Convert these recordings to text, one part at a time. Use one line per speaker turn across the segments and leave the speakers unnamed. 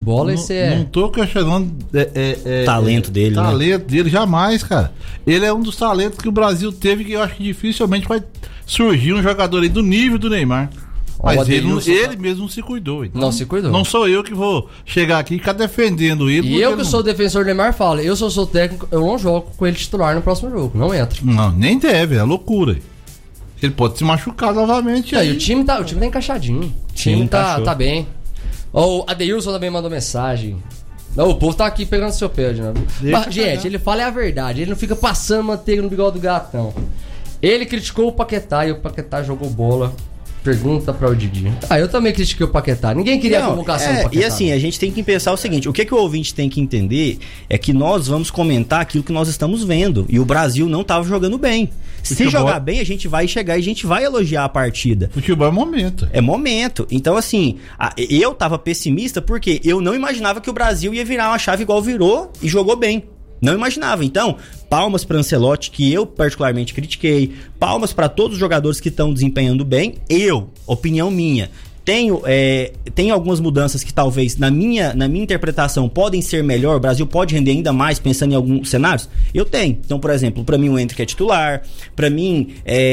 bola,
Não tô questionando
talento dele,
talento dele, jamais, cara. Ele é um dos talentos que o Brasil teve, que eu acho que dificilmente vai surgir um jogador aí do nível do Neymar. Mas ele mesmo não se cuidou. Então,
não se cuidou.
Não sou eu que vou chegar aqui e ficar defendendo ele.
E eu que sou o defensor do Neymar falo, eu sou técnico, eu não jogo com ele titular no próximo jogo, não entra.
Não, nem deve, é loucura. Ele pode se machucar novamente.
Aí. O time tá encaixadinho. O time tá bem. O Adeilson também mandou mensagem. Não, o povo tá aqui pegando seu pé de novo. Mas, gente, ele fala a verdade. Ele não fica passando manteiga no bigode do gato, não. Ele criticou o Paquetá e o Paquetá jogou bola. Pergunta pra o Didi. Eu também critiquei o Paquetá. Ninguém queria a convocação do Paquetá.
E assim, a gente tem que pensar o seguinte: o que o ouvinte tem que entender é que nós vamos comentar aquilo que nós estamos vendo. E o Brasil não estava jogando bem. Se jogar bem, a gente vai chegar e a gente vai elogiar a partida.
Futebol é momento.
É momento. Então, assim, eu tava pessimista porque eu não imaginava que o Brasil ia virar uma chave igual virou e jogou bem. Não imaginava. Então, palmas para Ancelotti, que eu particularmente critiquei. Palmas para todos os jogadores que estão desempenhando bem. Opinião minha, tenho algumas mudanças que talvez, na minha interpretação, podem ser melhor. O Brasil pode render ainda mais pensando em alguns cenários. Eu tenho. Então, por exemplo, para mim o Endrick é titular. Para mim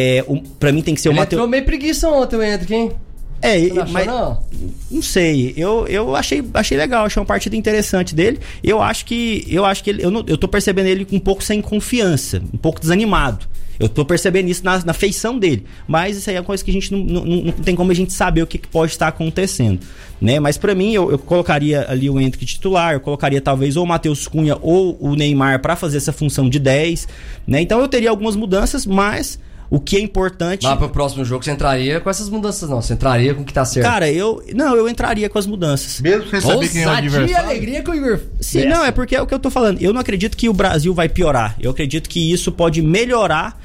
tem que ser o Matheus.
Entrou meio preguiça ontem o Endrick, hein?
Mas não sei, eu achei legal, achei uma partida interessante dele. Eu acho que ele, eu tô percebendo ele um pouco sem confiança, um pouco desanimado. Eu tô percebendo isso na feição dele. Mas isso aí é uma coisa que a gente não tem como a gente saber o que pode estar acontecendo, né? Mas pra mim, eu colocaria ali o Endrick titular, eu colocaria talvez ou o Matheus Cunha ou o Neymar pra fazer essa função de 10, né? Então eu teria algumas mudanças, mas o que é importante...
Mas pro próximo jogo você entraria com essas mudanças, não? Você entraria com o que tá certo?
Cara, eu entraria com as mudanças.
Mesmo sem saber quem é o adversário.
E alegria com o Igor.
Sim, não, é porque é o que eu tô falando. Eu não acredito que o Brasil vai piorar. Eu acredito que isso pode melhorar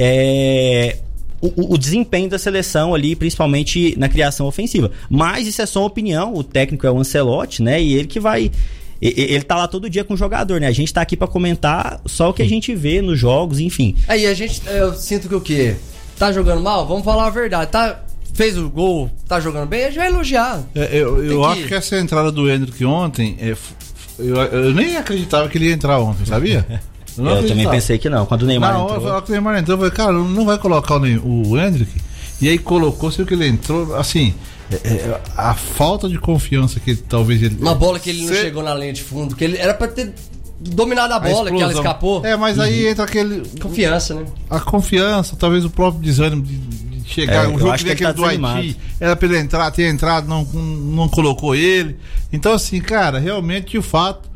o desempenho da seleção ali, principalmente na criação ofensiva. Mas isso é só uma opinião. O técnico é o Ancelotti, né? E ele que vai... Ele tá lá todo dia com o jogador, né? A gente tá aqui pra comentar só o que a gente vê nos jogos, enfim.
Aí eu sinto que o quê? Tá jogando mal? Vamos falar a verdade. Fez o gol, tá jogando bem? A gente vai elogiar.
Eu acho que essa entrada do Endrick ontem, eu nem acreditava que ele ia entrar ontem, sabia?
Eu também pensei que não. Quando o Neymar entrou...
Na hora que o Neymar entrou, eu falei, cara, não vai colocar o Endrick? E aí colocou, sei que ele entrou, assim... a falta de confiança que talvez ele...
Uma bola que ele não chegou na linha de fundo, que ele era pra ter dominado a bola, que ela escapou.
Mas aí entra aquele...
Confiança, né?
A confiança, talvez o próprio desânimo de chegar. Um jogo que aquele do Haiti, era pra ele ter entrado, não colocou ele. Então, assim, cara, realmente o fato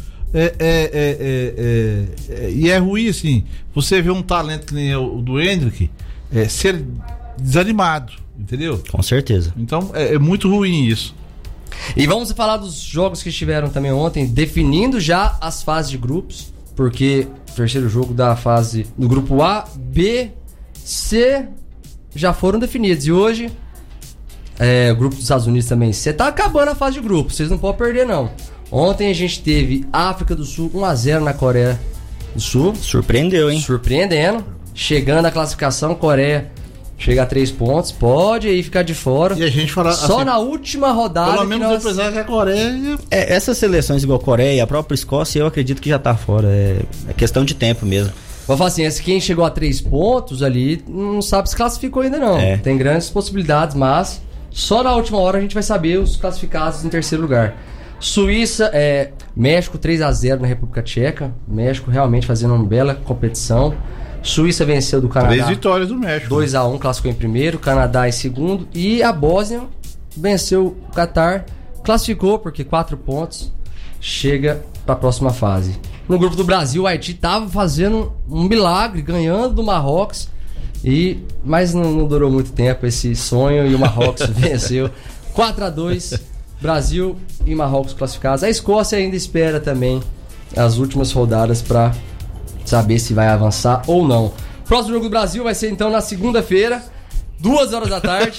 e é ruim, assim, você vê um talento que nem o do Endrick ser desanimado. Entendeu?
Com certeza.
Então é muito ruim isso.
E vamos falar dos jogos que estiveram também ontem, definindo já as fases de grupos, porque o terceiro jogo da fase do grupo A, B, C já foram definidos. E hoje, o grupo dos Estados Unidos também, C, tá acabando a fase de grupo, vocês não podem perder não. Ontem a gente teve África do Sul 1-0 na Coreia do Sul.
Surpreendeu, hein?
Surpreendendo. Chegando à classificação, Coreia chega a 3 pontos, pode aí ficar de fora.
E a gente fala
só
assim,
na última rodada.
Pelo menos apesar que a Coreia...
essas seleções igual a Coreia, a própria Escócia, eu acredito que já tá fora. É questão de tempo mesmo.
Vou falar assim, quem chegou a 3 pontos ali, não sabe se classificou ainda não. Tem grandes possibilidades, mas só na última hora a gente vai saber os classificados em terceiro lugar. Suíça, México 3-0 na República Tcheca. México realmente fazendo uma bela competição. Suíça venceu do Canadá.
3 vitórias do México.
2-1, classificou em primeiro. Canadá em segundo. E a Bósnia venceu o Catar. Classificou porque 4 pontos. Chega para a próxima fase. No grupo do Brasil, o Haiti estava fazendo um milagre, ganhando do Marrocos. Mas não durou muito tempo esse sonho. E o Marrocos venceu 4-2. Brasil e Marrocos classificados. A Escócia ainda espera também as últimas rodadas para saber se vai avançar ou não. Próximo jogo do Brasil vai ser então na segunda-feira, 2 horas da tarde.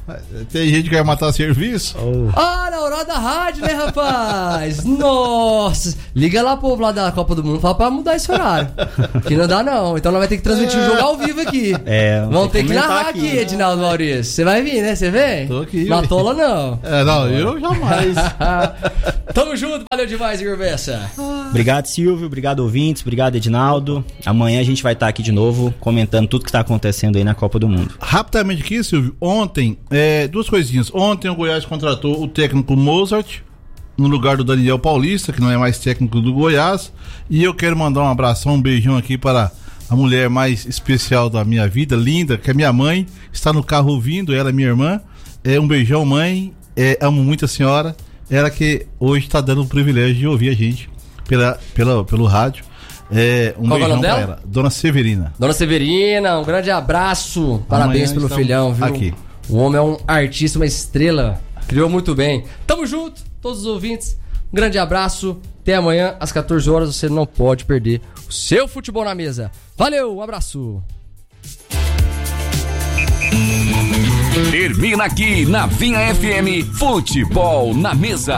Tem gente que vai matar serviço.
Na hora da rádio, né, rapaz? Nossa. Liga lá, povo lá da Copa do Mundo, fala pra mudar esse horário. Que não dá, não. Então nós vamos ter que transmitir o jogo ao vivo aqui. Vamos ter que narrar aqui, Edinaldo Maurício. Você vai vir, né? Você vem?
Tô aqui.
Na tola, não.
Não, eu jamais.
Tamo junto, valeu demais, Igor Bessa.
Obrigado, Silvio. Obrigado, ouvintes. Obrigado, Edinaldo. Amanhã a gente vai estar aqui de novo comentando tudo que tá acontecendo aí na Copa do Mundo.
Rapidamente aqui, Silvio. Ontem, duas coisinhas. Ontem o Goiás contratou o técnico Mozart no lugar do Daniel Paulista, que não é mais técnico do Goiás. E eu quero mandar um abração, um beijão aqui para a mulher mais especial da minha vida, linda, que é minha mãe. Está no carro ouvindo, ela é minha irmã. Um beijão, mãe. Amo muito a senhora. Ela que hoje está dando o privilégio de ouvir a gente pelo rádio.
Qual
beijão pra ela. Dona Severina.
Dona Severina, um grande abraço. Parabéns pelo filhão, viu?
Aqui.
O homem é um artista, uma estrela. Criou muito bem. Tamo junto, todos os ouvintes. Um grande abraço. Até amanhã, às 14 horas. Você não pode perder o seu futebol na mesa. Valeu, um abraço.
Termina aqui na Vinha FM Futebol na Mesa.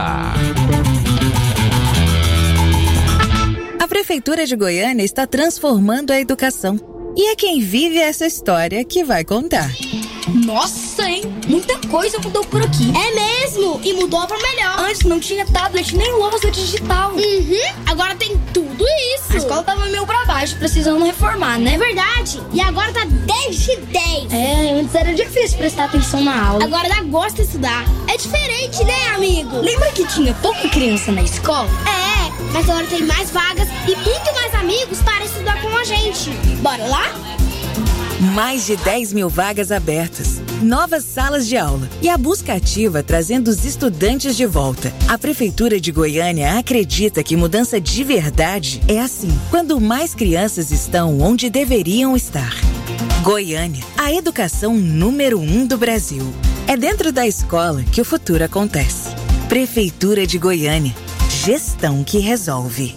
A Prefeitura de Goiânia está transformando a educação. E é quem vive essa história que vai contar.
Nossa, hein? Muita coisa mudou por aqui.
É mesmo? E mudou pra melhor.
Antes não tinha tablet nem lousa digital.
Agora tem tudo isso.
A escola tava meio pra baixo, precisando reformar, né?
É verdade. E agora tá 10 de 10.
Antes era difícil prestar atenção na aula.
Agora dá gosto de estudar. É diferente, né, amigo?
Lembra que tinha pouca criança na escola?
Mas agora tem mais vagas e muito mais amigos para estudar com a gente. Bora lá?
Mais de 10 mil vagas abertas, novas salas de aula e a busca ativa trazendo os estudantes de volta. A Prefeitura de Goiânia acredita que mudança de verdade é assim, quando mais crianças estão onde deveriam estar. Goiânia, a educação número 1 do Brasil. É dentro da escola que o futuro acontece. Prefeitura de Goiânia, gestão que resolve.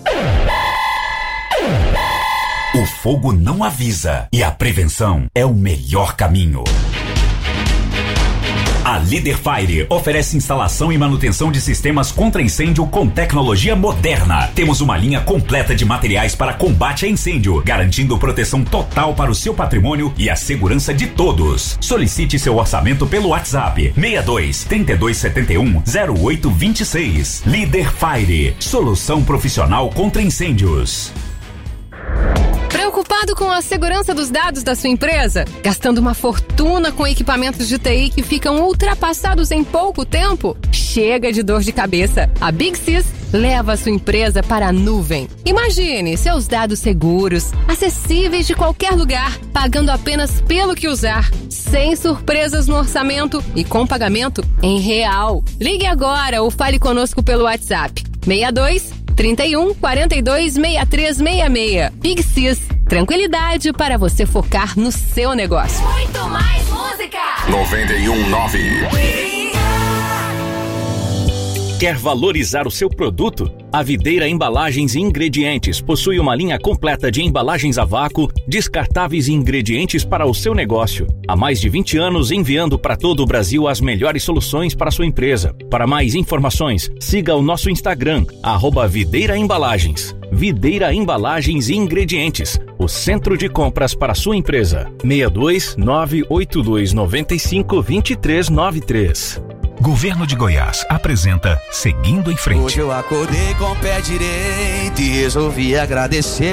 O fogo não avisa e a prevenção é o melhor caminho. A Líder Fire oferece instalação e manutenção de sistemas contra incêndio com tecnologia moderna. Temos uma linha completa de materiais para combate a incêndio, garantindo proteção total para o seu patrimônio e a segurança de todos. Solicite seu orçamento pelo WhatsApp 62 3271 0826. Líder Fire, solução profissional contra incêndios.
Preocupado com a segurança dos dados da sua empresa? Gastando uma fortuna com equipamentos de TI que ficam ultrapassados em pouco tempo? Chega de dor de cabeça. A Big Sys leva a sua empresa para a nuvem. Imagine seus dados seguros, acessíveis de qualquer lugar, pagando apenas pelo que usar, sem surpresas no orçamento e com pagamento em real. Ligue agora ou fale conosco pelo WhatsApp 62 31 42 63 66. Big Sys, tranquilidade para você focar no seu negócio.
Muito mais música.
91.9. Quer valorizar o seu produto? A Videira Embalagens e Ingredientes possui uma linha completa de embalagens a vácuo, descartáveis e ingredientes para o seu negócio. Há mais de 20 anos enviando para todo o Brasil as melhores soluções para a sua empresa. Para mais informações, siga o nosso Instagram, @Videira Embalagens. Videira Embalagens e Ingredientes, o centro de compras para a sua empresa. 62 982 95 2393. Governo de Goiás apresenta Seguindo em Frente.
Hoje eu acordei com o pé direito e resolvi agradecer.